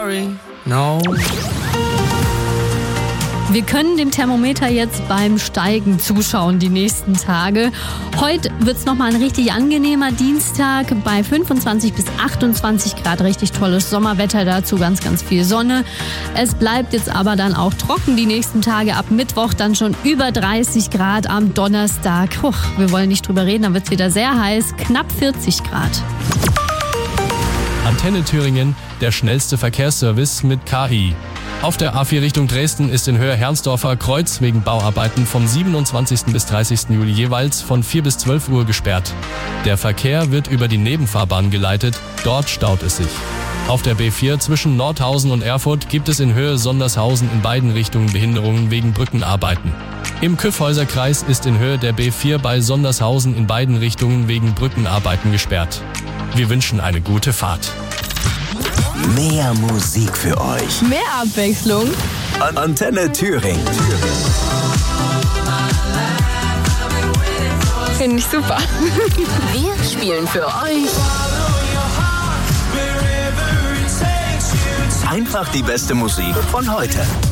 No. Wir können dem Thermometer jetzt beim Steigen zuschauen die nächsten Tage. Heute wird es nochmal ein richtig angenehmer Dienstag bei 25 bis 28 Grad. Richtig tolles Sommerwetter dazu, ganz, ganz viel Sonne. Es bleibt jetzt aber dann auch trocken die nächsten Tage. Ab Mittwoch dann schon über 30 Grad am Donnerstag. Wir wollen nicht drüber reden, dann wird es wieder sehr heiß. Knapp 40 Grad. Antenne Thüringen, der schnellste Verkehrsservice mit KI. Auf der A4 Richtung Dresden ist in Höhe Herrnsdorfer Kreuz wegen Bauarbeiten vom 27. bis 30. Juli jeweils von 4 bis 12 Uhr gesperrt. Der Verkehr wird über die Nebenfahrbahn geleitet, dort staut es sich. Auf der B4 zwischen Nordhausen und Erfurt gibt es in Höhe Sondershausen in beiden Richtungen Behinderungen wegen Brückenarbeiten. Im Kyffhäuserkreis ist in Höhe der B4 bei Sondershausen in beiden Richtungen wegen Brückenarbeiten gesperrt. Wir wünschen eine gute Fahrt. Mehr Musik für euch. Mehr Abwechslung. Antenne Thüringen. Finde ich super. Wir spielen für euch Einfach die beste Musik von heute.